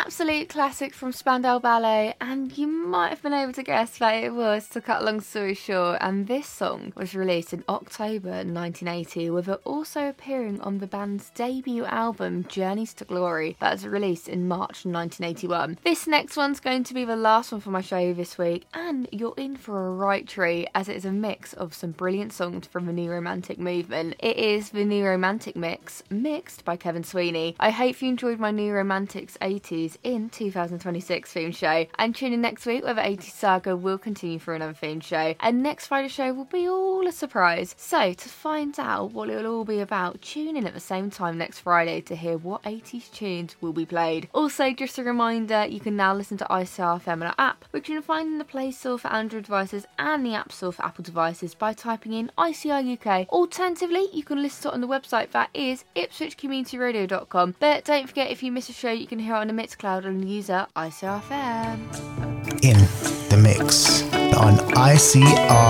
absolute classic from Spandau Ballet, and you might have been able to guess that it was, to cut a long story short. And this song was released in October 1980, with it also appearing on the band's debut album Journeys to Glory, that was released in March 1981. This next one's going to be the last one for my show this week, and you're in for a right treat, as it is a mix of some brilliant songs from the New Romantic movement. It is the New Romantic Mix, mixed by Kevin Sweeney. I hope you enjoyed my New Romantics 80s in 2026 theme show, and tune in next week where the 80s saga will continue for another theme show, and next Friday's show will be all a surprise. So to find out what it'll all be about, tune in at the same time next Friday to hear what 80s tunes will be played. Also, just a reminder, you can now listen to ICR FM on our app, which you can find in the Play Store for Android devices and the App Store for Apple devices by typing in ICR UK. Alternatively, you can listen to it on the website, that is ipswichcommunityradio.com. But don't forget, if you miss a show, you can hear it on the Mixcloud on the user ICR FM. In the mix on ICR.